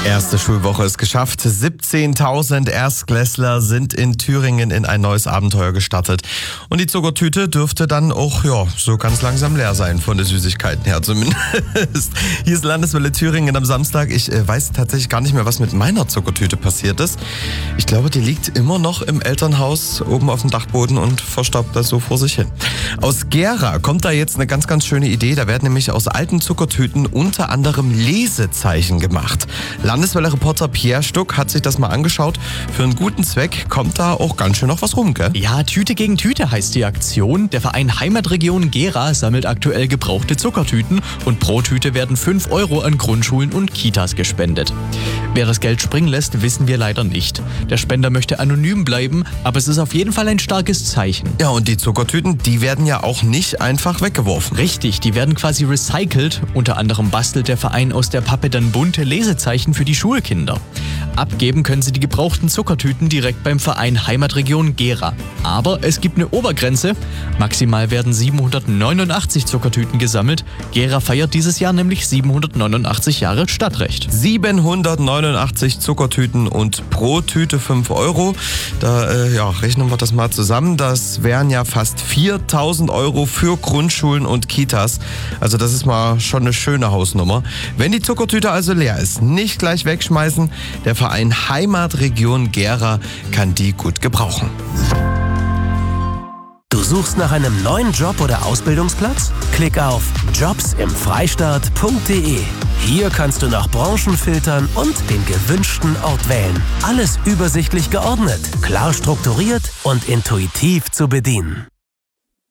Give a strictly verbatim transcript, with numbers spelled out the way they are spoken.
Erste Schulwoche ist geschafft. siebzehntausend Erstklässler sind in Thüringen in ein neues Abenteuer gestartet. Und die Zuckertüte dürfte dann auch ja, so ganz langsam leer sein, von den Süßigkeiten her zumindest. Hier ist Landeswelle Thüringen am Samstag. Ich äh, weiß tatsächlich gar nicht mehr, was mit meiner Zuckertüte passiert ist. Ich glaube, die liegt immer noch im Elternhaus oben auf dem Dachboden und verstaubt das so vor sich hin. Aus Gera kommt da jetzt eine ganz, ganz schöne Idee. Da werden nämlich aus alten Zuckertüten unter anderem Lesezeichen gemacht. Landeswelle-Reporter Pierre Stuck hat sich das mal angeschaut. Für einen guten Zweck kommt da auch ganz schön noch was rum, gell? Ja, Tüte gegen Tüte heißt die Aktion. Der Verein Heimatregion Gera sammelt aktuell gebrauchte Zuckertüten und pro Tüte werden fünf Euro an Grundschulen und Kitas gespendet. Wer das Geld springen lässt, wissen wir leider nicht. Der Spender möchte anonym bleiben, aber es ist auf jeden Fall ein starkes Zeichen. Ja, und die Zuckertüten, die werden ja auch nicht einfach weggeworfen. Richtig, die werden quasi recycelt. Unter anderem bastelt der Verein aus der Pappe dann bunte Lesezeichen für die Schulkinder. Abgeben können sie die gebrauchten Zuckertüten direkt beim Verein Heimatregion Gera. Aber es gibt eine Obergrenze. Maximal werden siebenhundertneunundachtzig Zuckertüten gesammelt. Gera feiert dieses Jahr nämlich siebenhundertneunundachtzig Jahre Stadtrecht. siebenhundertneunundachtzig Zuckertüten und pro Tüte fünf Euro. Da äh, ja, rechnen wir das mal zusammen. Das wären ja fast viertausend Euro für Grundschulen und Kitas. Also das ist mal schon eine schöne Hausnummer. Wenn die Zuckertüte also leer ist, nicht gleich wegschmeißen. Der Verein Heimatregion Gera kann die gut gebrauchen. Du suchst nach einem neuen Job oder Ausbildungsplatz? Klick auf jobs im freistaat punkt de. Hier kannst du nach Branchen filtern und den gewünschten Ort wählen. Alles übersichtlich geordnet, klar strukturiert und intuitiv zu bedienen.